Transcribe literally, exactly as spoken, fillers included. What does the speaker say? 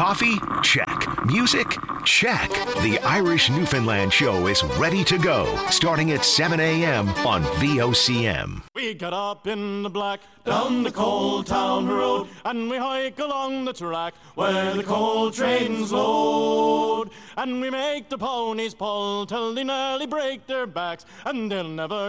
Coffee? Check. Music? Check. The Irish Newfoundland Show is ready to go, starting at seven a.m. on V O C M. We get up in the black, down the coal town road, and we hike along the track where the coal trains load. And we make the ponies pull till they nearly break their backs, and they'll never